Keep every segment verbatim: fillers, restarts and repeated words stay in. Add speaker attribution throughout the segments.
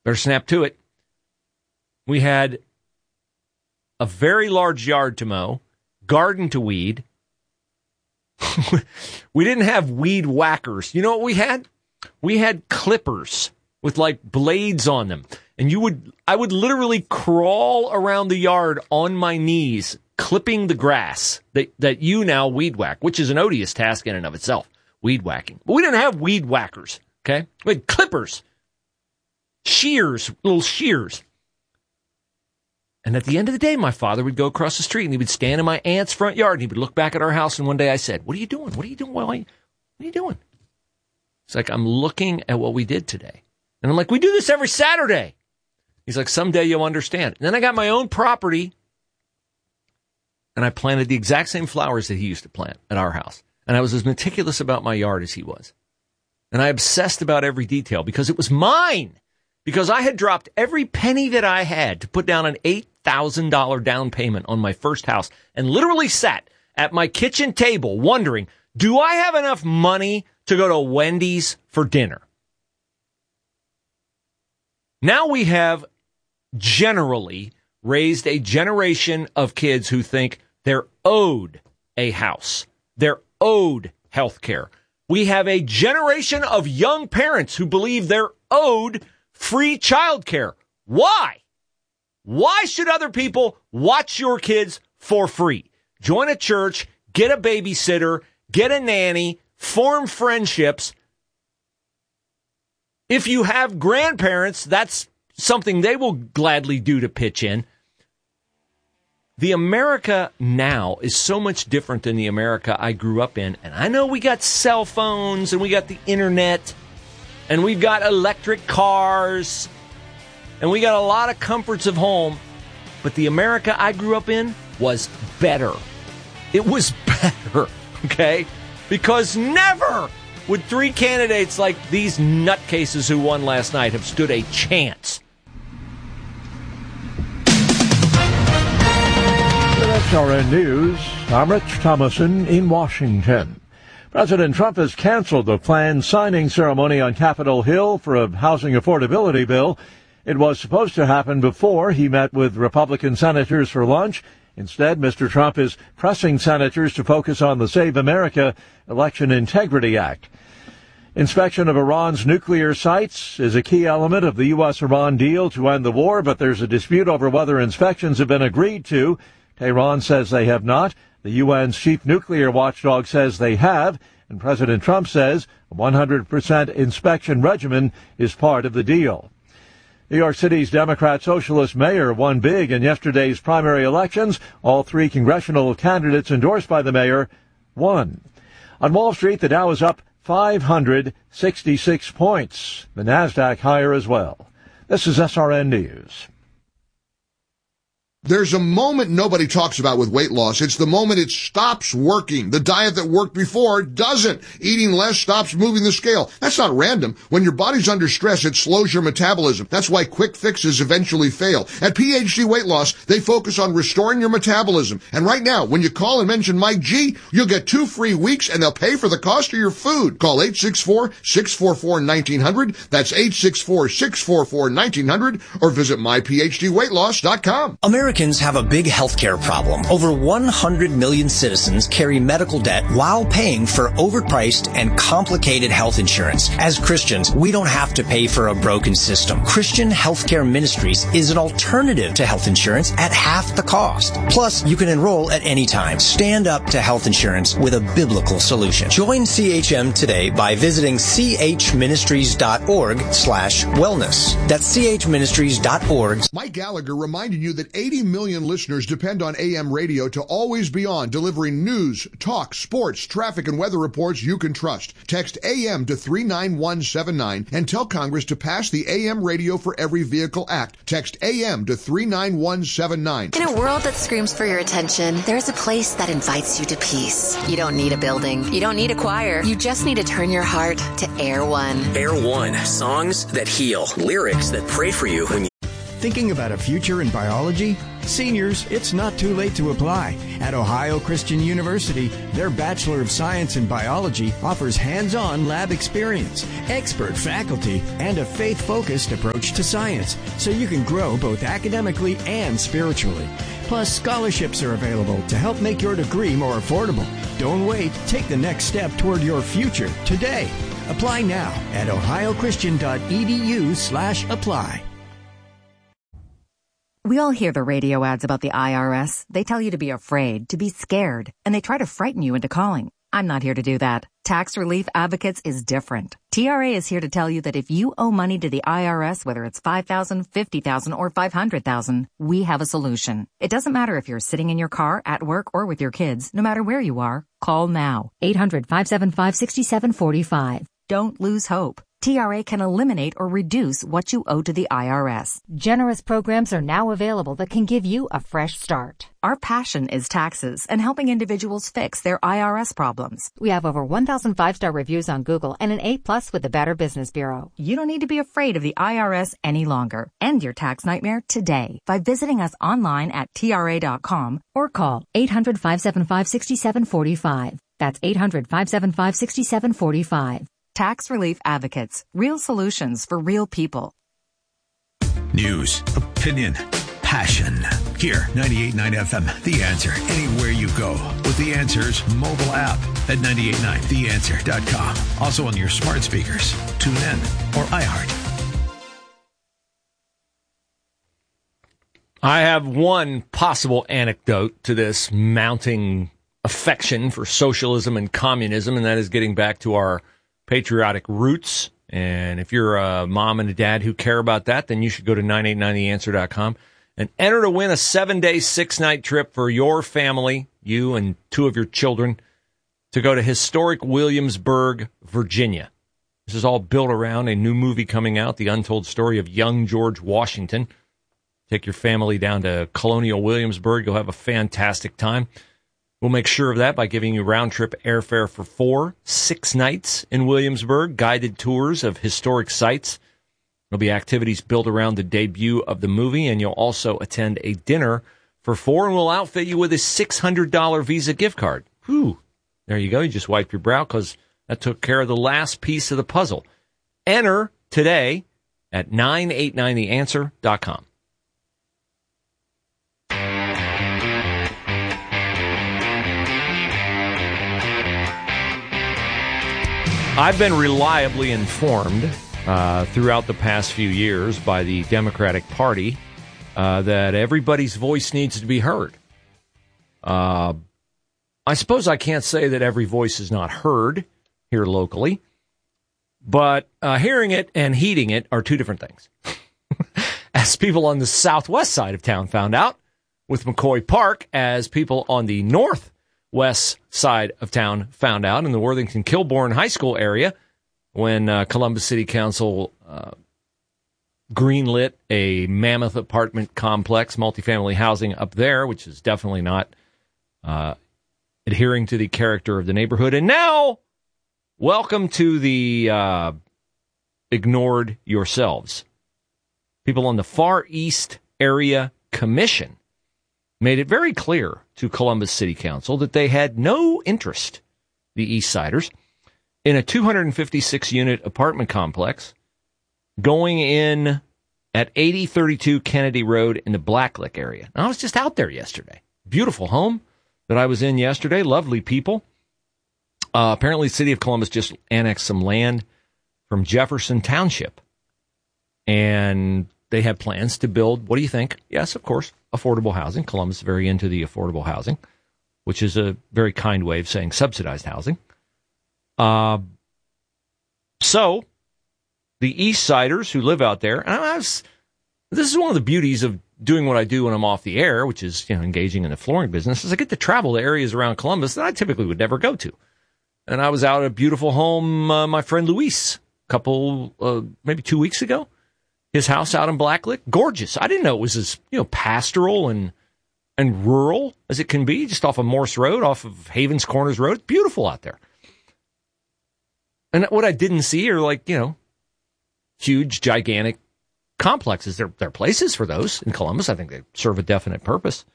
Speaker 1: Better snap to it. We had a very large yard to mow, garden to weed. We didn't have weed whackers. You know what we had? We had clippers with like blades on them. And you would, I would literally crawl around the yard on my knees, clipping the grass that, that you now weed whack, which is an odious task in and of itself, weed whacking. But we didn't have weed whackers, okay? We had clippers, shears, little shears. And at the end of the day, my father would go across the street and he would stand in my aunt's front yard and he would look back at our house. And one day I said, what are you doing? What are you doing? What are you, what are you doing? It's like, I'm looking at what we did today. And I'm like, we do this every Saturday. He's like, someday you'll understand. And then I got my own property and I planted the exact same flowers that he used to plant at our house. And I was as meticulous about my yard as he was. And I obsessed about every detail because it was mine. Because I had dropped every penny that I had to put down an eight thousand dollars down payment on my first house and literally sat at my kitchen table wondering, do I have enough money to go to Wendy's for dinner? Now we have generally raised a generation of kids who think they're owed a house. They're owed health care. We have a generation of young parents who believe they're owed free childcare. Why? Why should other people watch your kids for free? Join a church, get a babysitter, get a nanny, form friendships. If you have grandparents, that's something they will gladly do to pitch in. The America now is so much different than the America I grew up in. And I know we got cell phones and we got the internet and we've got electric cars and we got a lot of comforts of home. But the America I grew up in was better. It was better, okay? Because never would three candidates like these nutcases who won last night have stood a chance.
Speaker 2: S R N News, I'm Rich Thomason in Washington. President Trump has canceled the planned signing ceremony on Capitol Hill for a housing affordability bill. It was supposed to happen before he met with Republican senators for lunch. Instead, Mister Trump is pressing senators to focus on the Save America Election Integrity Act. Inspection of Iran's nuclear sites is a key element of the U S Iran deal to end the war, but there's a dispute over whether inspections have been agreed to. Tehran says they have not. The U N's chief nuclear watchdog says they have, and President Trump says a one hundred percent inspection regimen is part of the deal. New York City's Democrat Socialist mayor won big in yesterday's primary elections. All three congressional candidates endorsed by the mayor won. On Wall Street, the Dow is up five hundred sixty-six points. The Nasdaq higher as well. This is S R N News.
Speaker 3: There's a moment nobody talks about with weight loss. It's the moment it stops working. The diet that worked before doesn't. Eating less stops moving the scale. That's not random. When your body's under stress, it slows your metabolism. That's why quick fixes eventually fail. At P H D Weight Loss, they focus on restoring your metabolism. And right now, when you call and mention Mike G, you'll get two free weeks and they'll pay for the cost of your food. Call eight six four, six four four, one nine zero zero. That's eight six four, six four four, one nine zero zero or visit my p h d weight loss dot com.
Speaker 4: Americans have a big healthcare problem. Over one hundred million citizens carry medical debt while paying for overpriced and complicated health insurance. As Christians, we don't have to pay for a broken system. Christian Healthcare Ministries is an alternative to health insurance at half the cost. Plus, you can enroll at any time. Stand up to health insurance with a biblical solution. Join C H M today by visiting chministries.org slash wellness. That's chministries.org.
Speaker 3: Mike Gallagher reminding you that eighty million listeners depend on A M radio to always be on, delivering news, talk, sports, traffic, and weather reports you can trust. Text A M to three nine one seven nine and tell Congress to pass the A M Radio for Every Vehicle Act. Text A M to three nine one seven nine.
Speaker 5: In a world that screams for your attention, there's a place that invites you to peace. You don't need a building. You don't need a choir. You just need to turn your heart to Air One.
Speaker 6: Air One. Songs that heal. Lyrics that pray for you when you...
Speaker 7: Thinking about a future in biology?
Speaker 6: Seniors, it's not too late to apply. At Ohio Christian University, their Bachelor of Science in Biology offers hands-on lab experience, expert faculty, and a faith-focused approach to science, so you can grow both academically and spiritually. Plus, scholarships are available to help make your degree more affordable. Don't wait. Take the next step toward your future today. Apply now at ohiochristian.edu slash apply.
Speaker 7: We all hear the radio ads about the I R S. They tell you to be afraid, to be scared, and they try to frighten you into calling. I'm not here to do that. Tax Relief Advocates is different. T R A is here to tell you that if you owe money to the I R S, whether it's five thousand dollars, fifty thousand dollars, or five hundred thousand dollars, we have a solution. It doesn't matter if you're sitting in your car, at work, or with your kids. No matter where you are, call now. eight hundred, five seven five, six seven four five. Don't lose hope. T R A can eliminate or reduce what you owe to the I R S.
Speaker 8: Generous programs are now available that can give you a fresh start.
Speaker 7: Our passion is taxes and helping individuals fix their I R S problems.
Speaker 8: We have over one thousand five-star reviews on Google and an A plus with the Better Business Bureau.
Speaker 7: You don't need to be afraid of the I R S any longer. End your tax nightmare today by visiting us online at T R A dot com or call
Speaker 8: eight hundred, five seven five, six seven four five. That's eight hundred, five seven five, six seven four five.
Speaker 7: Tax Relief Advocates. Real solutions for real people.
Speaker 9: News, opinion, passion. Here, ninety-eight point nine F M, The Answer. Anywhere you go with The Answer's mobile app at nine eight nine the answer dot com. Also on your smart speakers, tune in, or iHeart.
Speaker 1: I have one possible anecdote to this mounting affection for socialism and communism, and that is getting back to our patriotic roots. And if you're a mom and a dad who care about that, then you should go to nine eight nine the answer dot com and enter to win a seven-day, six-night trip for your family, you and two of your children, to go to historic Williamsburg, Virginia. This is all built around a new movie coming out, The Untold Story of Young George Washington. Take your family down to Colonial Williamsburg. You'll have a fantastic time. We'll make sure of that by giving you round-trip airfare for four, six nights in Williamsburg, guided tours of historic sites. There'll be activities built around the debut of the movie, and you'll also attend a dinner for four, and we'll outfit you with a six hundred dollars Visa gift card. Whew. There you go. You just wiped your brow because that took care of the last piece of the puzzle. Enter today at nine eight nine the answer dot com. I've been reliably informed uh, throughout the past few years by the Democratic Party uh, that everybody's voice needs to be heard. Uh, I suppose I can't say that every voice is not heard here locally, but uh, hearing it and heeding it are two different things. As people on the southwest side of town found out with McCoy Park, as people on the north west side of town found out in the Worthington-Kilbourne High School area when uh, Columbus City Council uh, greenlit a mammoth apartment complex, multifamily housing up there, which is definitely not uh, adhering to the character of the neighborhood. And now, welcome to the uh, ignored yourselves. People on the Far East Area Commission made it very clear to Columbus City Council that they had no interest, the East Siders, in a two hundred fifty-six unit apartment complex going in at eighty thirty-two Kennedy Road in the Blacklick area. Now, I was just out there yesterday. Beautiful home that I was in yesterday. Lovely people. Uh, apparently, the city of Columbus just annexed some land from Jefferson Township. And they have plans to build, what do you think? Yes, of course, affordable housing. Columbus is very into the affordable housing, which is a very kind way of saying subsidized housing. Uh, so, the East Siders who live out there, and I was, this is one of the beauties of doing what I do when I'm off the air, which is, you know, engaging in the flooring business, is I get to travel to areas around Columbus that I typically would never go to. And I was out at a beautiful home, uh, my friend Luis, a couple, uh, maybe two weeks ago. His house out in Blacklick, gorgeous. I didn't know it was as, you know, pastoral and and rural as it can be, just off of Morse Road, off of Havens Corners Road. It's beautiful out there. And what I didn't see are, like, you know, huge, gigantic complexes. There, there are places for those in Columbus. I think they serve a definite purpose.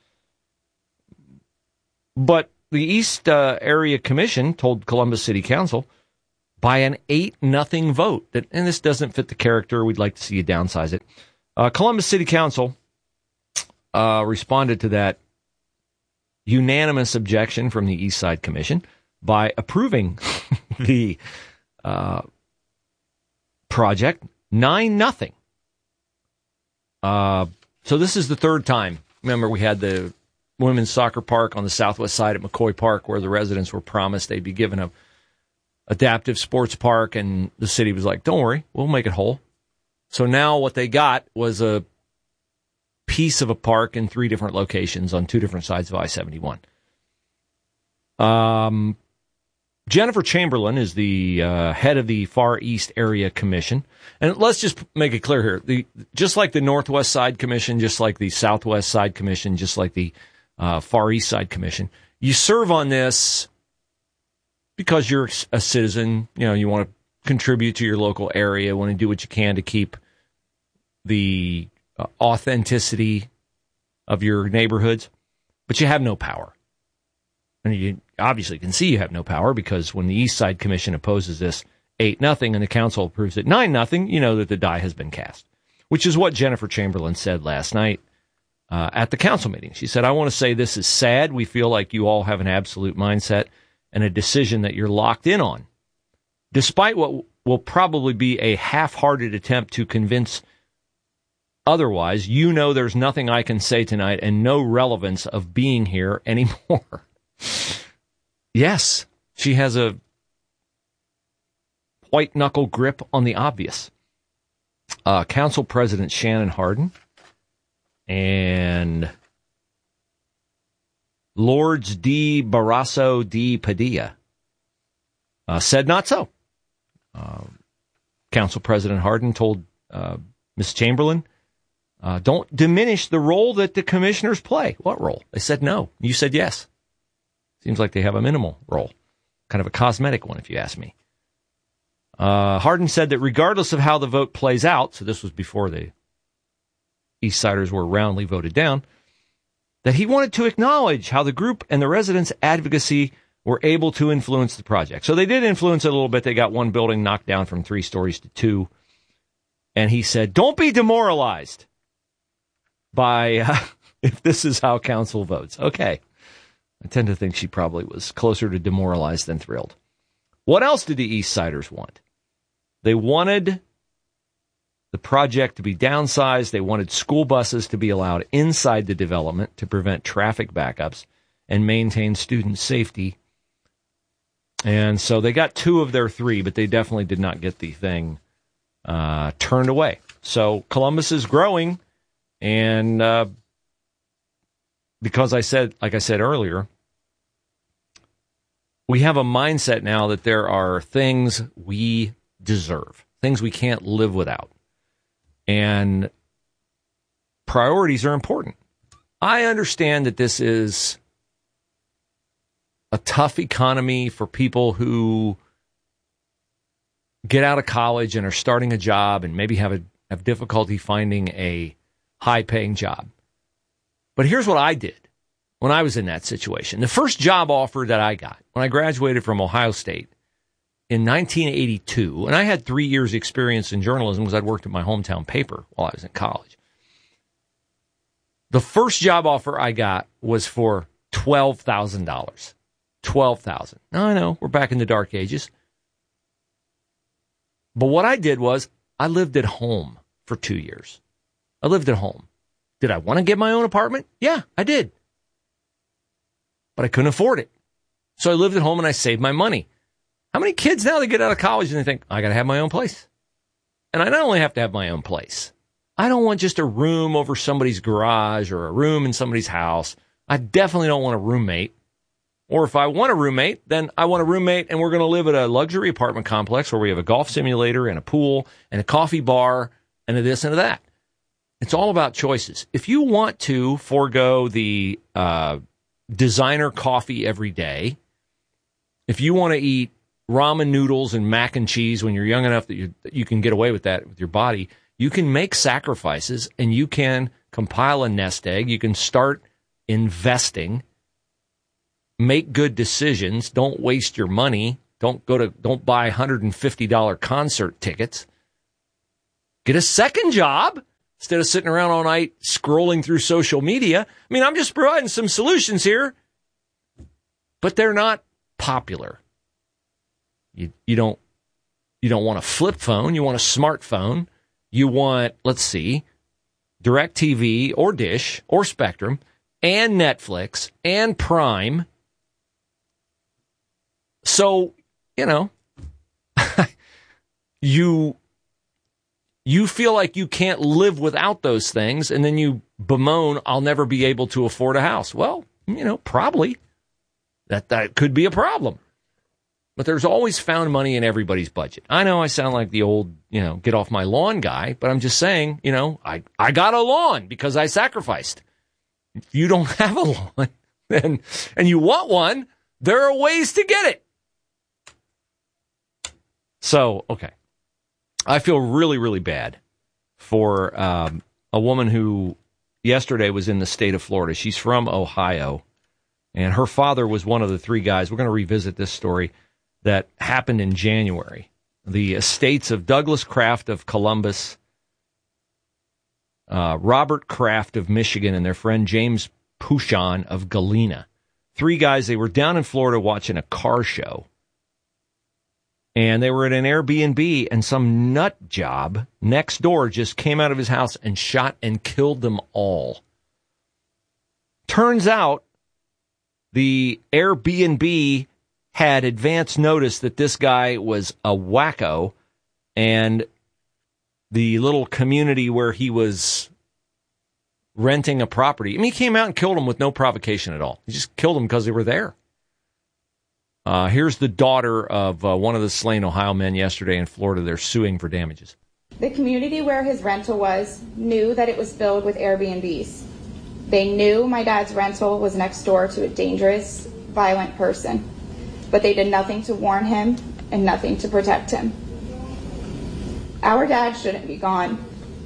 Speaker 1: But the East uh, Area Commission told Columbus City Council by an eight nothing vote that, and this doesn't fit the character. We'd like to see you downsize it. Uh, Columbus City Council uh, responded to that unanimous objection from the East Side Commission by approving the uh, project nine nothing. Uh, so this is the third time. Remember, we had the women's soccer park on the southwest side at McCoy Park where the residents were promised they'd be given a adaptive sports park, and the city was like, don't worry, we'll make it whole. So now what they got was a piece of a park in three different locations on two different sides of I seventy-one. Um, Jennifer Chamberlain is the uh, head of the Far East Area Commission. And let's just make it clear here. The, just like the Northwest Side Commission, just like the Southwest Side Commission, just like the uh, Far East Side Commission, you serve on this because you're a citizen. You know, you want to contribute to your local area, want to do what you can to keep the uh, authenticity of your neighborhoods, but you have no power. And you obviously can see you have no power because when the East Side Commission opposes this eight nothing and the council approves it nine nothing, you know that the die has been cast, which is what Jennifer Chamberlain said last night uh, at the council meeting. She said, I want to say this is sad. We feel like you all have an absolute mindset and a decision that you're locked in on, despite what will probably be a half-hearted attempt to convince otherwise. You know there's nothing I can say tonight and no relevance of being here anymore. Yes, she has a white-knuckle grip on the obvious. Uh, Council President Shannon Hardin and Lourdes D. Barrasso D. Padilla uh, said not so. Uh, Council President Hardin told uh, Miz Chamberlain, uh, don't diminish the role that the commissioners play. What role? They said no. You said yes. Seems like they have a minimal role, kind of a cosmetic one, if you ask me. Uh, Hardin said that regardless of how the vote plays out, so this was before the East Siders were roundly voted down, that he wanted to acknowledge how the group and the residents' advocacy were able to influence the project. So they did influence it a little bit. They got one building knocked down from three stories to two. And he said, don't be demoralized by uh, if this is how council votes. Okay. I tend to think she probably was closer to demoralized than thrilled. What else did the East Siders want? They wanted the project to be downsized. They wanted school buses to be allowed inside the development to prevent traffic backups and maintain student safety. And so they got two of their three, but they definitely did not get the thing uh, turned away. So Columbus is growing, and uh, because I said, like I said earlier, we have a mindset now that there are things we deserve, things we can't live without. And priorities are important. I understand that this is a tough economy for people who get out of college and are starting a job and maybe have a, have difficulty finding a high-paying job. But here's what I did when I was in that situation. The first job offer that I got when I graduated from Ohio State in nineteen eighty-two, and I had three years experience in journalism because I'd worked at my hometown paper while I was in college. The first job offer I got was for twelve thousand dollars. twelve thousand dollars. Now, I know, we're back in the dark ages. But what I did was I lived at home for two years. I lived at home. Did I want to get my own apartment? Yeah, I did. But I couldn't afford it. So I lived at home and I saved my money. How many kids now, they get out of college and they think, I got to have my own place. And I not only have to have my own place, I don't want just a room over somebody's garage or a room in somebody's house. I definitely don't want a roommate. Or if I want a roommate, then I want a roommate and we're going to live at a luxury apartment complex where we have a golf simulator and a pool and a coffee bar and a this and a that. It's all about choices. If you want to forego the uh, designer coffee every day, if you want to eat ramen noodles and mac and cheese when you're young enough that you, that you can get away with that with your body, You can make sacrifices and you can compile a nest egg. You can start investing, make good decisions. Don't waste your money. Don't go to, don't buy one hundred fifty dollars concert tickets. Get a second job instead of sitting around all night scrolling through social media. I mean, I'm just providing some solutions here, but they're not popular. You, you don't, you don't want a flip phone. You want a smartphone. You want, let's see, DirecTV or Dish or Spectrum and Netflix and Prime. So, you know, you you feel like you can't live without those things, and then you bemoan, I'll never be able to afford a house. Well, you know, probably. That that could be a problem. But there's always found money in everybody's budget. I know I sound like the old, you know, get off my lawn guy, but I'm just saying, you know, I, I got a lawn because I sacrificed. If you don't have a lawn and, and you want one, there are ways to get it. So, okay. I feel really, really bad for um, a woman who yesterday was in the state of Florida. She's from Ohio, and her father was one of the three guys. We're going to revisit this story that happened in January. The estates of Douglas Kraft of Columbus, uh, Robert Kraft of Michigan, and their friend James Pouchon of Galena. Three guys, they were down in Florida watching a car show. And they were at an Airbnb, and some nut job next door just came out of his house and shot and killed them all. Turns out the Airbnb had advance notice that this guy was a wacko, and the little community where he was renting a property, I mean, he came out and killed them with no provocation at all. He just killed them because they were there. Uh, here's the daughter of uh, one of the slain Ohio men yesterday in Florida. They're suing for damages.
Speaker 10: The community where his rental was knew that it was filled with Airbnbs. They knew my dad's rental was next door to a dangerous, violent person, but they did nothing to warn him and nothing to protect him. Our dad shouldn't be gone.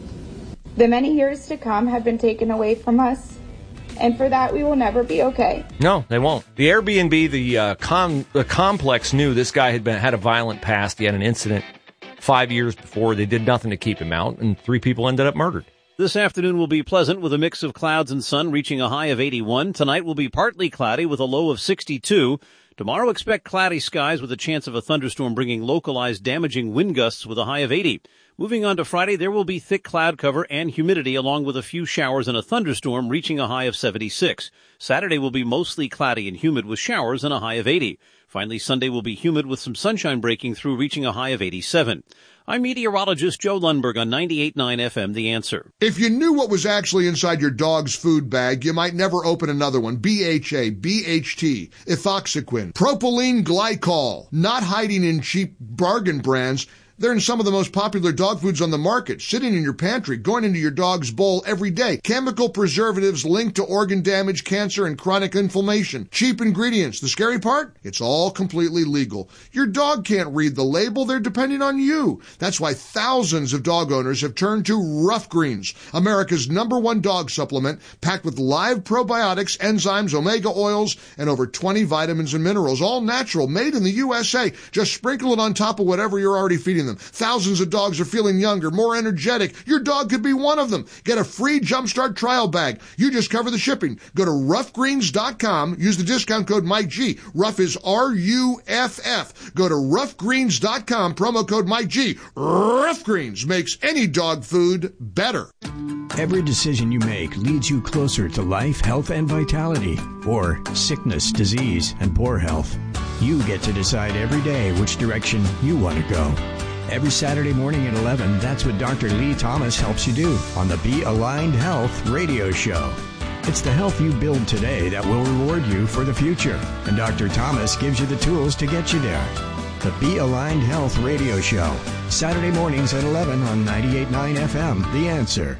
Speaker 10: The many years to come have been taken away from us, and for that we will never be okay.
Speaker 1: No, they won't. The Airbnb, the uh, com- the complex knew this guy had been had a violent past. He had an incident five years before. They did nothing to keep him out, and three people ended up murdered.
Speaker 11: This afternoon will be pleasant with a mix of clouds and sun, reaching a high of eighty-one. Tonight will be partly cloudy with a low of sixty-two. Tomorrow expect cloudy skies with a chance of a thunderstorm bringing localized damaging wind gusts with a high of eighty. Moving on to Friday, there will be thick cloud cover and humidity along with a few showers and a thunderstorm reaching a high of seventy-six. Saturday will be mostly cloudy and humid with showers and a high of eighty. Finally, Sunday will be humid with some sunshine breaking through, reaching a high of eighty-seven. I'm meteorologist Joe Lundberg on ninety-eight point nine F M, The Answer.
Speaker 3: If you knew what was actually inside your dog's food bag, you might never open another one. B H A, B H T, ethoxyquin, propylene glycol, not hiding in cheap bargain brands. They're in some of the most popular dog foods on the market, sitting in your pantry, going into your dog's bowl every day. Chemical preservatives linked to organ damage, cancer, and chronic inflammation. Cheap ingredients. The scary part? It's all completely legal. Your dog can't read the label. They're depending on you. That's why thousands of dog owners have turned to Rough Greens, America's number one dog supplement, packed with live probiotics, enzymes, omega oils, and over twenty vitamins and minerals. All natural, made in the U S A. Just sprinkle it on top of whatever you're already feeding them. Thousands of dogs are feeling younger, more energetic. Your dog could be one of them. Get a free Jumpstart trial bag. You just cover the shipping. Go to rough greens dot com. Use the discount code Mike G. Rough is R U F F. Go to rough greens dot com. Promo code Mike G. Rough Greens makes any dog food better.
Speaker 6: Every decision you make leads you closer to life, health, and vitality, or sickness, disease, and poor health. You get to decide every day which direction you want to go. Every Saturday morning at eleven, that's what Doctor Lee Thomas helps you do on the Be Aligned Health radio show. It's the health you build today that will reward you for the future, and Doctor Thomas gives you the tools to get you there. The Be Aligned Health radio show, Saturday mornings at eleven on ninety-eight point nine F M, The Answer.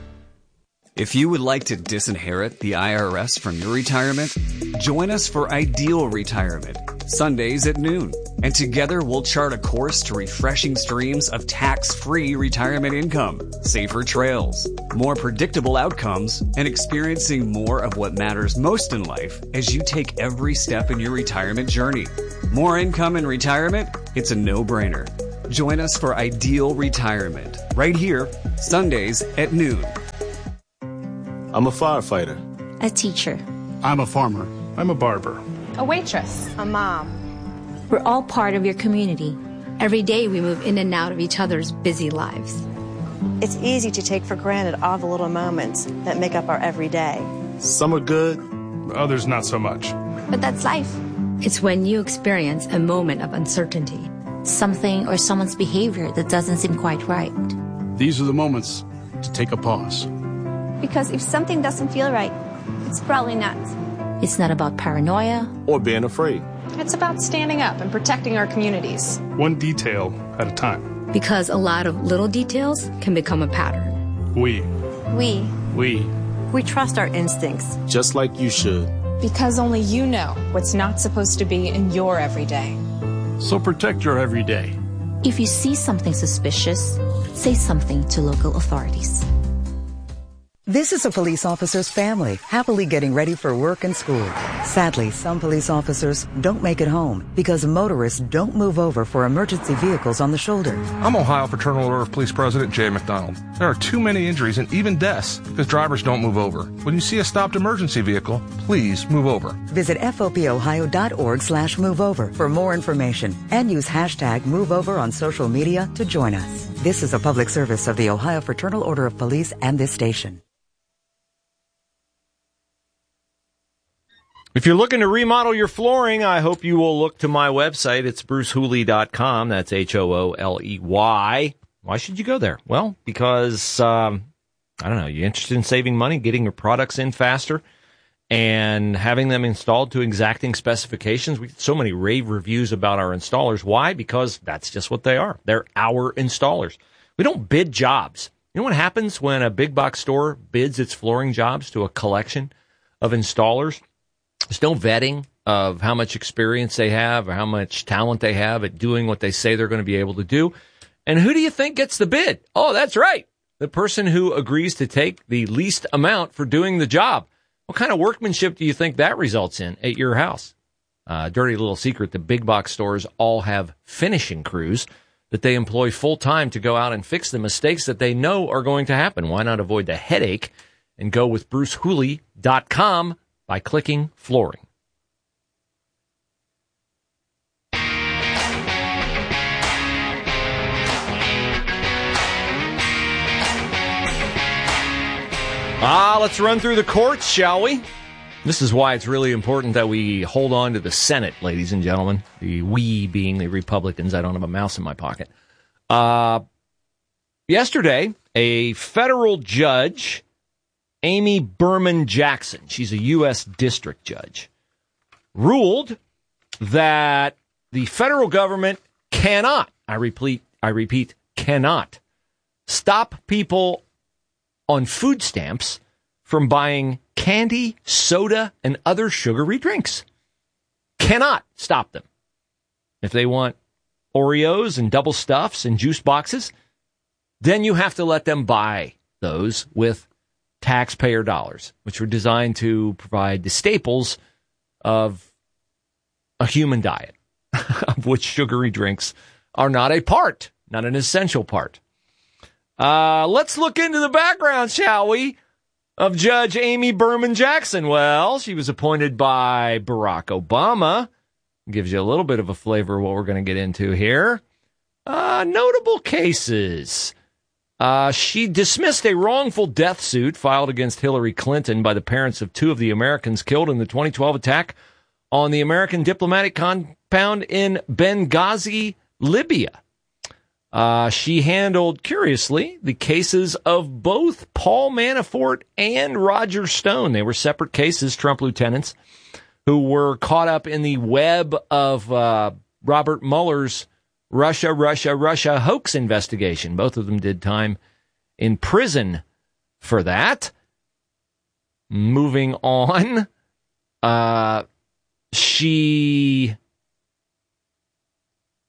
Speaker 12: If you would like to disinherit the I R S from your retirement, join us for Ideal Retirement. Sundays at noon. And together we'll chart a course to refreshing streams of tax-free retirement income, safer trails, more predictable outcomes, and experiencing more of what matters most in life as you take every step in your retirement journey. More income in retirement? It's a no-brainer. Join us for Ideal Retirement, right here, Sundays at noon.
Speaker 13: I'm a firefighter.
Speaker 14: A teacher.
Speaker 15: I'm a farmer. I'm a barber.
Speaker 16: A waitress.
Speaker 14: A mom. We're all part of your community. Every day we move in and out of each other's busy lives.
Speaker 17: It's easy to take for granted all the little moments that make up our everyday.
Speaker 13: Some are good,
Speaker 15: others not so much.
Speaker 14: But that's life. It's when you experience a moment of uncertainty. Something or someone's behavior that doesn't seem quite right.
Speaker 15: These are the moments to take a pause.
Speaker 18: Because if something doesn't feel right, it's probably not.
Speaker 14: It's not about paranoia
Speaker 13: or being afraid.
Speaker 16: It's about standing up and protecting our communities.
Speaker 15: One detail at a time.
Speaker 14: Because a lot of little details can become a pattern.
Speaker 15: We.
Speaker 18: We.
Speaker 15: We.
Speaker 17: We trust our instincts.
Speaker 13: Just like you should.
Speaker 16: Because only you know what's not supposed to be in your everyday.
Speaker 15: So protect your everyday.
Speaker 14: If you see something suspicious, say something to local authorities.
Speaker 19: This is a police officer's family, happily getting ready for work and school. Sadly, some police officers don't make it home because motorists don't move over for emergency vehicles on the shoulder.
Speaker 20: I'm Ohio Fraternal Order of Police President Jay McDonald. There are too many injuries and even deaths because drivers don't move over. When you see a stopped emergency vehicle, please move over.
Speaker 19: Visit fopohio.org slash move over for more information and use hashtag MoveOver on social media to join us. This is a public service of the Ohio Fraternal Order of Police and this station.
Speaker 1: If you're looking to remodel your flooring, I hope you will look to my website. It's bruce hooley dot com. That's H O O L E Y. Why should you go there? Well, because, um, I don't know, you're interested in saving money, getting your products in faster, and having them installed to exacting specifications. We get so many rave reviews about our installers. Why? Because that's just what they are. They're our installers. We don't bid jobs. You know what happens when a big box store bids its flooring jobs to a collection of installers? There's no vetting of how much experience they have or how much talent they have at doing what they say they're going to be able to do. And who do you think gets the bid? Oh, that's right. The person who agrees to take the least amount for doing the job. What kind of workmanship do you think that results in at your house? Uh, dirty little secret, the big box stores all have finishing crews that they employ full time to go out and fix the mistakes that they know are going to happen. Why not avoid the headache and go with bruce hooley dot com? By clicking flooring. Ah, let's run through the courts, shall we? This is why it's really important that we hold on to the Senate, ladies and gentlemen. The we being the Republicans. I don't have a mouse in my pocket. Uh, yesterday, a federal judge, Amy Berman Jackson, she's a U S district judge, ruled that the federal government cannot, I repeat, I repeat, cannot stop people on food stamps from buying candy, soda, and other sugary drinks. Cannot stop them. If they want Oreos and double stuffs and juice boxes, then you have to let them buy those with taxpayer dollars, which were designed to provide the staples of a human diet, of which sugary drinks are not a part, not an essential part. Uh, let's look into the background, shall we, of Judge Amy Berman Jackson. Well, she was appointed by Barack Obama. Gives you a little bit of a flavor of what we're going to get into here. Uh, notable cases. Uh, she dismissed a wrongful death suit filed against Hillary Clinton by the parents of two of the Americans killed in the twenty twelve attack on the American diplomatic compound in Benghazi, Libya. Uh, she handled, curiously, the cases of both Paul Manafort and Roger Stone. They were separate cases, Trump lieutenants, who were caught up in the web of uh, Robert Mueller's Russia, Russia, Russia hoax investigation. Both of them did time in prison for that. Moving on, uh, she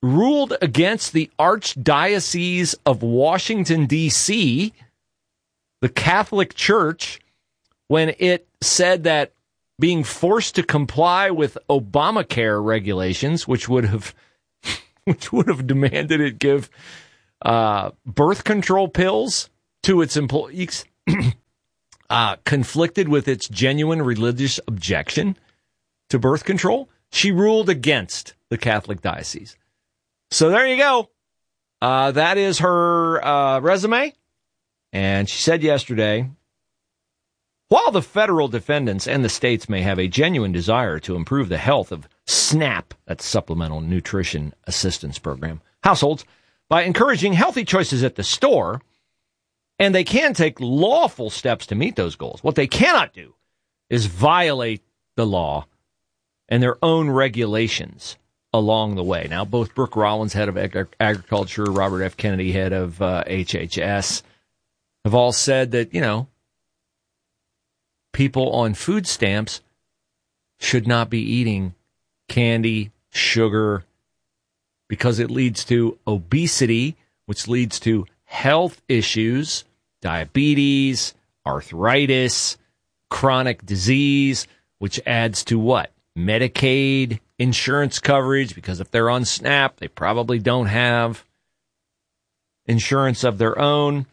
Speaker 1: ruled against the Archdiocese of Washington, D C, the Catholic Church, when it said that being forced to comply with Obamacare regulations, which would have which would have demanded it give uh, birth control pills to its employees, uh, conflicted with its genuine religious objection to birth control. She ruled against the Catholic diocese. So there you go. Uh, that is her uh, resume. And she said yesterday, while the federal defendants and the states may have a genuine desire to improve the health of SNAP, that's Supplemental Nutrition Assistance Program, households, by encouraging healthy choices at the store, and they can take lawful steps to meet those goals, what they cannot do is violate the law and their own regulations along the way. Now, both Brooke Rollins, head of Ag- Agriculture, Robert F. Kennedy, head of uh, H H S, have all said that, you know, people on food stamps should not be eating candy, sugar, because it leads to obesity, which leads to health issues, diabetes, arthritis, chronic disease, which adds to what? Medicaid insurance coverage, because if they're on SNAP, they probably don't have insurance of their own.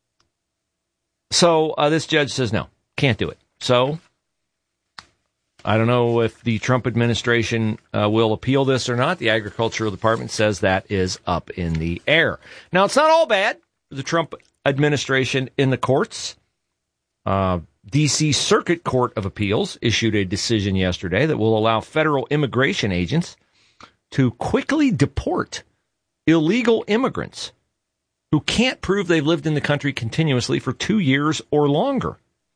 Speaker 1: So uh, this judge says, no, can't do it. So I don't know if the Trump administration uh, will appeal this or not. The Agricultural Department says that is up in the air. Now, it's not all bad for the Trump administration in the courts. Uh, D C Circuit Court of Appeals issued a decision yesterday that will allow federal immigration agents to quickly deport illegal immigrants who can't prove they've lived in the country continuously for two years or longer.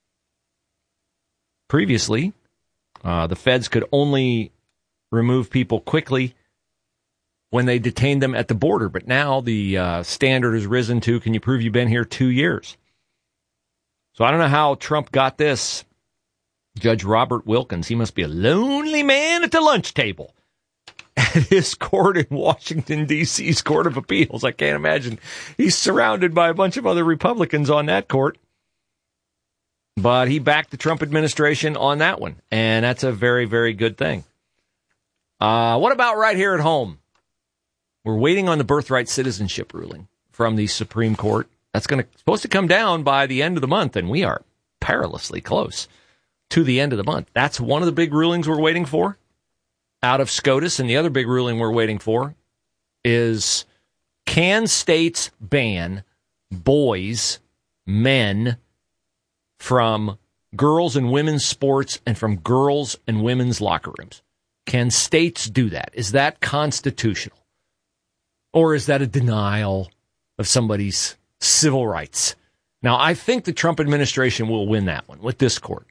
Speaker 1: Previously, uh, the feds could only remove people quickly when they detained them at the border. But now the uh, standard has risen to, can you prove you've been here two years? So I don't know how Trump got this. Judge Robert Wilkins, he must be a lonely man at the lunch table at his court in Washington, D C's Court of Appeals. I can't imagine. He's surrounded by a bunch of other Republicans on that court. But he backed the Trump administration on that one, and that's a very, very good thing. Uh, what about right here at home? We're waiting on the birthright citizenship ruling from the Supreme Court. That's going to supposed to come down by the end of the month, and we are perilously close to the end of the month. That's one of the big rulings we're waiting for out of SCOTUS, and the other big ruling we're waiting for is, can states ban boys, men, from girls and women's sports and from girls and women's locker rooms? Can states do that? Is that constitutional? Or is that a denial of somebody's civil rights? Now, I think the Trump administration will win that one with this court.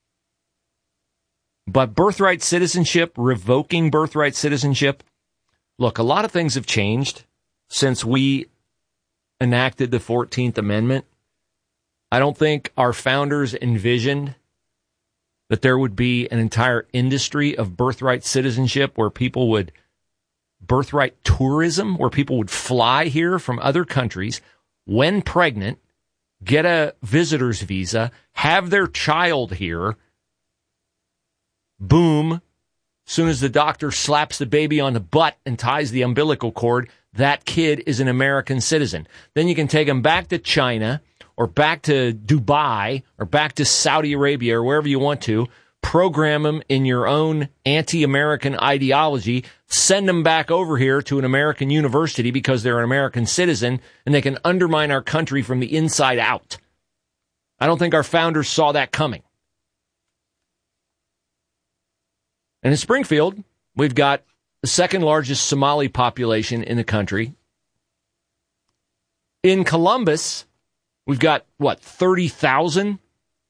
Speaker 1: But birthright citizenship, revoking birthright citizenship, look, a lot of things have changed since we enacted the fourteenth Amendment. I don't think our founders envisioned that there would be an entire industry of birthright citizenship where people would, birthright tourism, where people would fly here from other countries when pregnant, get a visitor's visa, have their child here, boom, soon as the doctor slaps the baby on the butt and ties the umbilical cord, that kid is an American citizen. Then you can take them back to China or back to Dubai or back to Saudi Arabia or wherever you want to, program them in your own anti-American ideology, send them back over here to an American university because they're an American citizen, and they can undermine our country from the inside out. I don't think our founders saw that coming. And in Springfield, we've got the second largest Somali population in the country. In Columbus, we've got, what, thirty thousand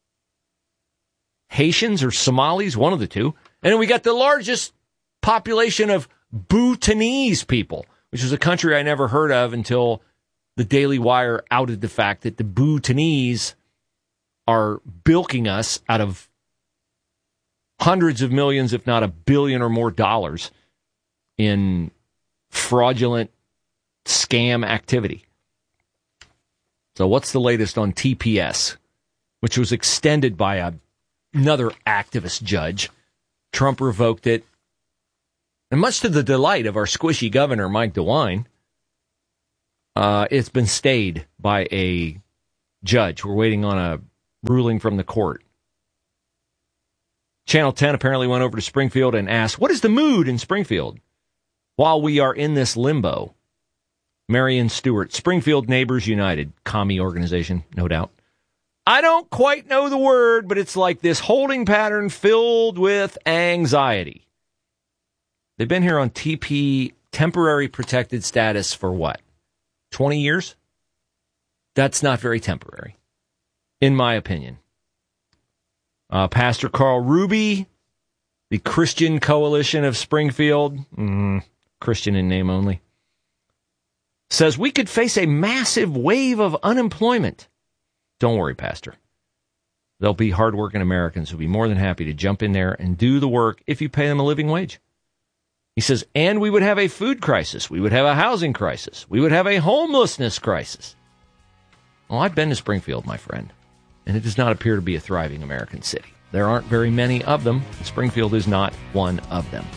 Speaker 1: Haitians or Somalis, one of the two. And then we got the largest population of Bhutanese people, which is a country I never heard of until the Daily Wire outed the fact that the Bhutanese are bilking us out of hundreds of millions, if not a billion or more dollars in fraudulent scam activity. So what's the latest on T P S, which was extended by a, another activist judge? Trump revoked it. And much to the delight of our squishy governor, Mike DeWine, uh, it's been stayed by a judge. We're waiting on a ruling from the court. Channel ten apparently went over to Springfield and asked, what is the mood in Springfield while we are in this limbo? Marion Stewart, Springfield Neighbors United, commie organization, no doubt. I don't quite know the word, but it's like this holding pattern filled with anxiety. They've been here on T P, temporary protected status, for what? twenty years? That's not very temporary, in my opinion. Uh, Pastor Carl Ruby, the Christian Coalition of Springfield, mm, Christian in name only, says we could face a massive wave of unemployment. Don't worry, Pastor. There'll be hardworking Americans who'll be more than happy to jump in there and do the work if you pay them a living wage. He says, and we would have a food crisis. We would have a housing crisis. We would have a homelessness crisis. Well, I've been to Springfield, my friend, and it does not appear to be a thriving American city. There aren't very many of them. Springfield is not one of them.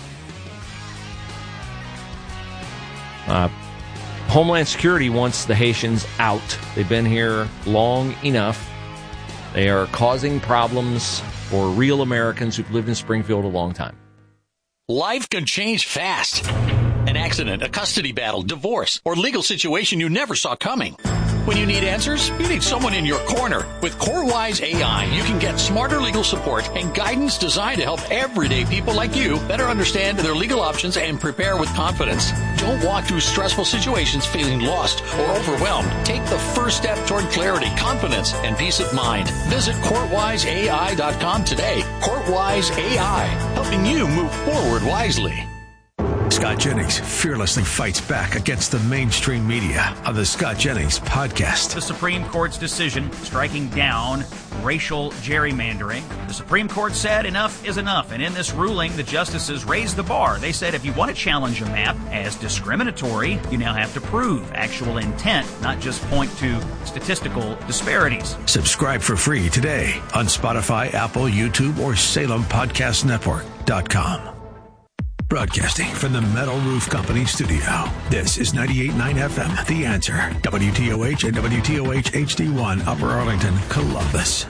Speaker 1: Uh, Homeland Security wants the Haitians out. They've been here long enough. They are causing problems for real Americans who've lived in Springfield a long time.
Speaker 21: Life can change fast. An accident, a custody battle, divorce, or legal situation you never saw coming. When you need answers, you need someone in your corner. With CoreWise A I, you can get smarter legal support and guidance designed to help everyday people like you better understand their legal options and prepare with confidence. Don't walk through stressful situations feeling lost or overwhelmed. Take the first step toward clarity, confidence, and peace of mind. Visit court wise A I dot com today. CourtWise A I, helping you move forward wisely.
Speaker 9: Scott Jennings fearlessly fights back against the mainstream media on the Scott Jennings Podcast.
Speaker 22: The Supreme Court's decision striking down racial gerrymandering. The Supreme Court said enough is enough, and in this ruling, the justices raised the bar. They said if you want to challenge a map as discriminatory, you now have to prove actual intent, not just point to statistical disparities.
Speaker 9: Subscribe for free today on Spotify, Apple, YouTube, or Salem Podcast Network dot com. Broadcasting from the Metal Roof Company studio. This is ninety-eight point nine F M, The Answer. W T O H and W T O H H D one, Upper Arlington, Columbus.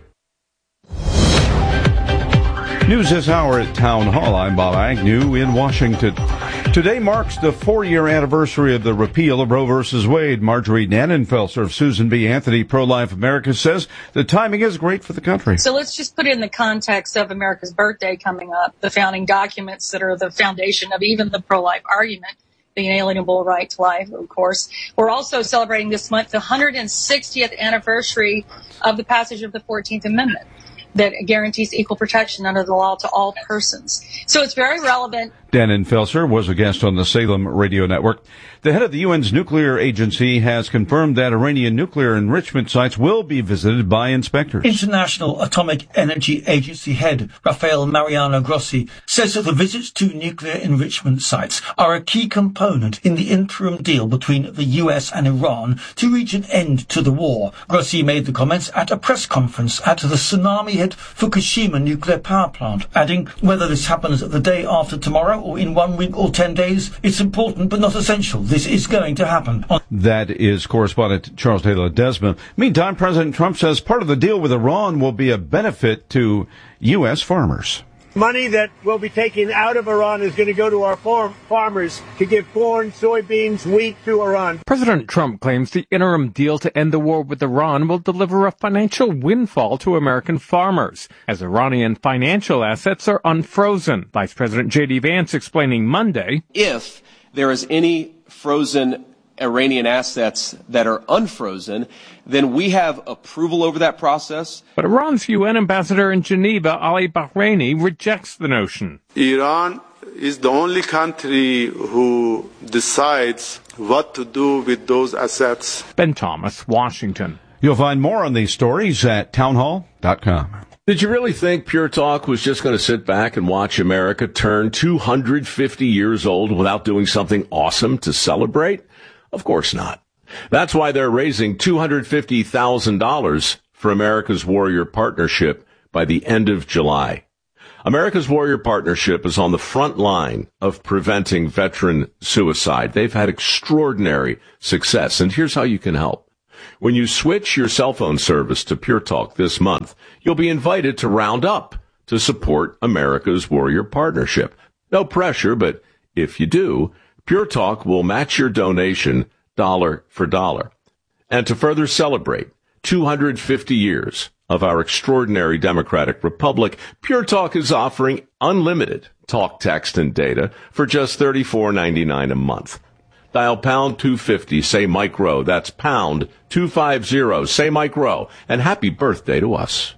Speaker 23: News this hour at Town Hall. I'm Bob Agnew in Washington. Today marks the four-year anniversary of the repeal of Roe versus Wade. Marjorie Dannenfelser of Susan B. Anthony Pro-Life America says the timing is great for the country.
Speaker 24: So let's just put it in the context of America's birthday coming up, the founding documents that are the foundation of even the pro-life argument, the inalienable right to life, of course. We're also celebrating this month the one hundred sixtieth anniversary of the passage of the fourteenth Amendment that guarantees equal protection under the law to all persons. So it's very relevant.
Speaker 23: Dannenfelser was a guest on the Salem Radio Network. The head of the U N's nuclear agency has confirmed that Iranian nuclear enrichment sites will be visited by inspectors.
Speaker 25: International Atomic Energy Agency head Rafael Mariano Grossi says that the visits to nuclear enrichment sites are a key component in the interim deal between the U S and Iran to reach an end to the war. Grossi made the comments at a press conference at the tsunami-hit Fukushima nuclear power plant, adding, whether this happens the day after tomorrow or in one week or ten days, it's important but not essential. This is going to happen.
Speaker 23: That is correspondent Charles Taylor Desmond. Meantime, President Trump says part of the deal with Iran will be a benefit to U S farmers.
Speaker 26: Money that will be taken out of Iran is going to go to our farm farmers to give corn, soybeans, wheat to Iran.
Speaker 27: President Trump claims the interim deal to end the war with Iran will deliver a financial windfall to American farmers, as Iranian financial assets are unfrozen. Vice President J D Vance explaining Monday,
Speaker 28: if there is any frozen Iranian assets that are unfrozen, then we have approval over that process.
Speaker 27: But Iran's U N ambassador in Geneva, Ali Bahraini, rejects the notion.
Speaker 29: Iran is the only country who decides what to do with those assets.
Speaker 27: Ben Thomas, Washington.
Speaker 23: You'll find more on these stories at townhall dot com.
Speaker 2: Did you really think Pure Talk was just going to sit back and watch America turn two hundred fifty years old without doing something awesome to celebrate? Of course not. That's why they're raising two hundred fifty thousand dollars for America's Warrior Partnership by the end of July. America's Warrior Partnership is on the front line of preventing veteran suicide. They've had extraordinary success, and here's how you can help. When you switch your cell phone service to Pure Talk this month, you'll be invited to round up to support America's Warrior Partnership. No pressure, but if you do, Pure Talk will match your donation dollar for dollar. And to further celebrate two hundred fifty years of our extraordinary democratic republic, Pure Talk is offering unlimited talk, text, and data for just thirty-four ninety-nine a month. Dial pound two fifty, say Mike Rowe. That's pound two fifty, say Mike Rowe. And happy birthday to us.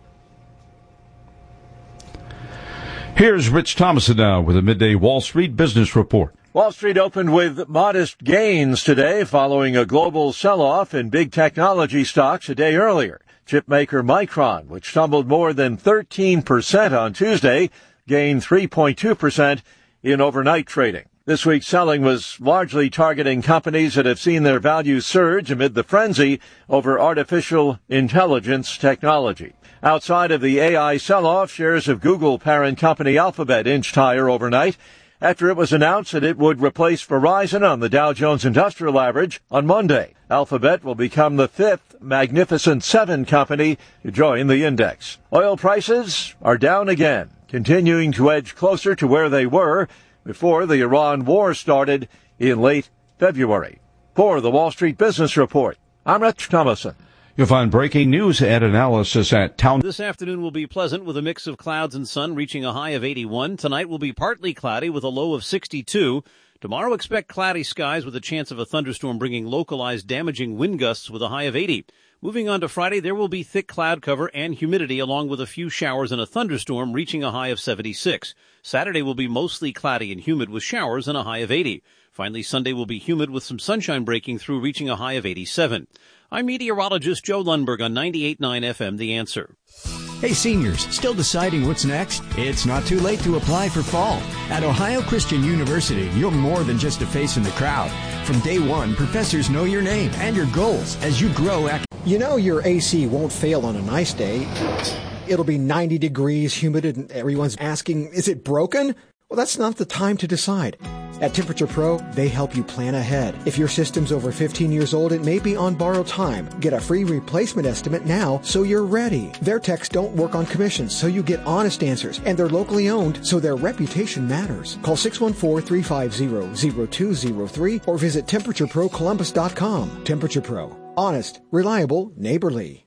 Speaker 23: Here's Rich Thomason now with a midday Wall Street Business Report.
Speaker 3: Wall Street opened with modest gains today following a global sell-off in big technology stocks a day earlier. Chipmaker Micron, which tumbled more than thirteen percent on Tuesday, gained three point two percent in overnight trading. This week's selling was largely targeting companies that have seen their values surge amid the frenzy over artificial intelligence technology. Outside of the A I sell-off, shares of Google parent company Alphabet inched higher overnight after it was announced that it would replace Verizon on the Dow Jones Industrial Average on Monday. Alphabet will become the fifth Magnificent Seven company to join the index. Oil prices are down again, continuing to edge closer to where they were before the Iran war started in late February. For the Wall Street Business Report, I'm Rich Thomason.
Speaker 23: You'll find breaking news and analysis at Town.
Speaker 4: This afternoon will be pleasant with a mix of clouds and sun, reaching a high of eighty-one. Tonight will be partly cloudy with a low of sixty-two. Tomorrow expect cloudy skies with a chance of a thunderstorm bringing localized damaging wind gusts with a high of eighty. Moving on to Friday, there will be thick cloud cover and humidity along with a few showers and a thunderstorm reaching a high of seventy-six. Saturday will be mostly cloudy and humid with showers and a high of eighty. Finally, Sunday will be humid with some sunshine breaking through, reaching a high of eighty-seven. I'm meteorologist Joe Lundberg on ninety-eight point nine F M, The Answer.
Speaker 5: Hey seniors, still deciding what's next? It's not too late to apply for fall. At Ohio Christian University, you're more than just a face in the crowd. From day one, professors know your name and your goals as you grow. Act-
Speaker 6: you know your A C won't fail on a nice day. It'll be ninety degrees, humid, and everyone's asking, is it broken? Well, that's not the time to decide. At Temperature Pro, they help you plan ahead. If your system's over fifteen years old, it may be on borrowed time. Get a free replacement estimate now so you're ready. Their techs don't work on commissions, so you get honest answers. And they're locally owned, so their reputation matters. Call six one four, three five zero, zero two zero three or visit temperature pro columbus dot com. Temperature Pro. Honest, reliable, neighborly.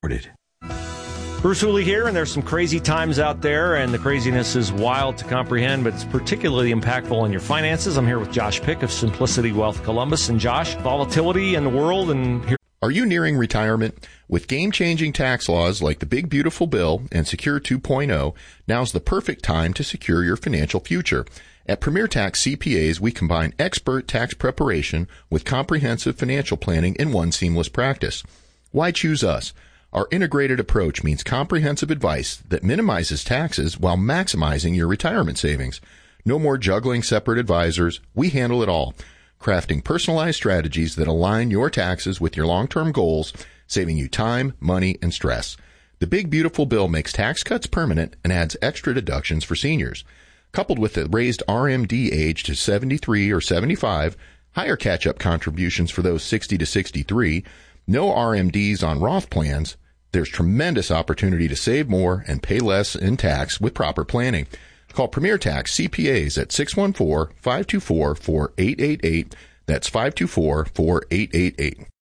Speaker 1: Bruce Hooley here, and there's some crazy times out there, and the craziness is wild to comprehend, but it's particularly impactful on your finances. I'm here with Josh Pick of Simplicity Wealth Columbus. And Josh, volatility in the world, and here.
Speaker 7: Are you nearing retirement? With game-changing tax laws like the Big Beautiful Bill and Secure two point oh, now's the perfect time to secure your financial future. At Premier Tax C P As, we combine expert tax preparation with comprehensive financial planning in one seamless practice. Why choose us? Our integrated approach means comprehensive advice that minimizes taxes while maximizing your retirement savings. No more juggling separate advisors. We handle it all, crafting personalized strategies that align your taxes with your long-term goals, saving you time, money, and stress. The Big Beautiful Bill makes tax cuts permanent and adds extra deductions for seniors. Coupled with the raised R M D age to seventy-three or seventy-five, higher catch-up contributions for those sixty to sixty-three, no R M Ds on Roth plans, there's tremendous opportunity to save more and pay less in tax with proper planning. Call Premier Tax C P As at six one four, five two four, four eight eight eight. That's five two four, four eight eight eight.